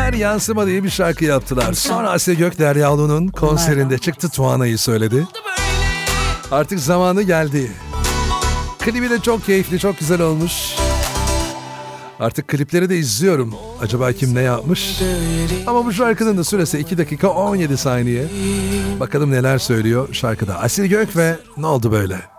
Eller Yansıma diye bir şarkı yaptılar. Sonra Asya Gökderyaloğlu'nun konserinde çıktı, Tuana'yı söyledi. Artık zamanı geldi. Klibi de çok keyifli, çok güzel olmuş. Artık klipleri de izliyorum. Acaba kim ne yapmış? Ama bu şarkının da süresi 2 dakika 17 saniye. Bakalım neler söylüyor şarkıda. Asil Gök ve Ne Oldu Böyle?